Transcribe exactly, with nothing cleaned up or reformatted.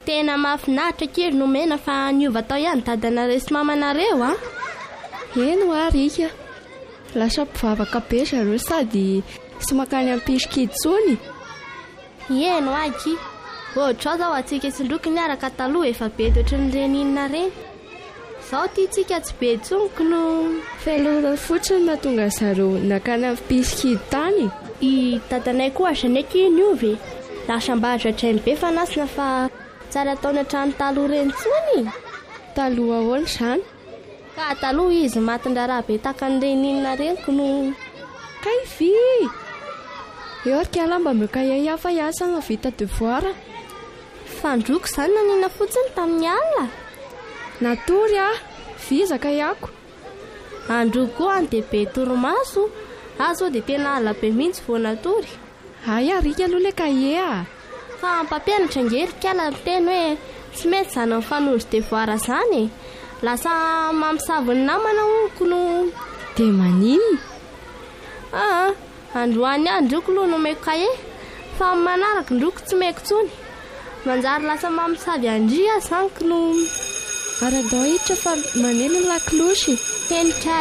Tena mahafinaritra kely nomena fa niova tao ihany dadanareo sy mamanareo a. Eno arika. Lasa mpivavaka be zareo sady sy makany ampisikitsony. Eno aky. Ohatra zao atsika tsindroky niaraka taloha efa be toetry ny reninina reny. Zao ty tsika tsy be tsonoko no felona fotsiny mahatonga zareo nakany ampisikity tany. I dadanay koa Jeanette niove. Lasa mbahatra hatrainy be fanasina fa tsara taona trano taloha reny tsony. Taloha ahoana izany? Ka taloha izy matindrara be takan'ny reninina reniko no kay vy. Eo arkala mba mioka iay hafa iasana vita devoir. Fandroko zany nanina fotsiny tamin'ny alina. Natory ah, vizaka iako. Androko koa an dia be torimaso. Azo dia tena ala be mihitsy vao natory. Ay arika aloha le kahier ah. Fa mpampianatra ngerikala miteny hoe tsy mety zany amin'ny fanondro devoir zany. Lasa mampisavony namana onko no dia maninona? Ah, androany androko aloha no meko kahier. Fa manaraka ndroko tsy meko tsony. Manjary lasa mampisavy andria zaniko no aradao hitra fa maneno ny laklosy. Henitra